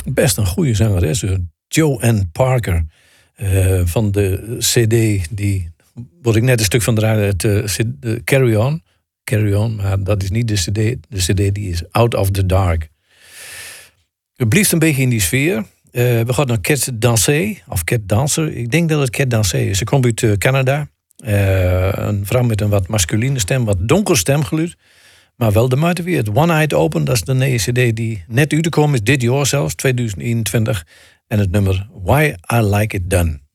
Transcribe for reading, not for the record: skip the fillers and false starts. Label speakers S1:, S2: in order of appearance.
S1: Best een goede zangeres. Joanne Parker. Van de cd, die wat ik net een stuk van draaide, het Carry On. Carry On, maar dat is niet de cd. De cd die is Out of the Dark. Het blijft een beetje in die sfeer. We gaan naar Cat Dansé, of Cat Dancer. Ik denk dat het Cat Dansé is. Ze komt uit Canada. Een vrouw met een wat masculine stem, wat donker stemgeluid. Maar wel de moeite weer. One Eyed Open, dat is de nieuwe cd die net uitgekomen is. Dit jaar zelfs, 2021. En het nummer Why I Like It Done.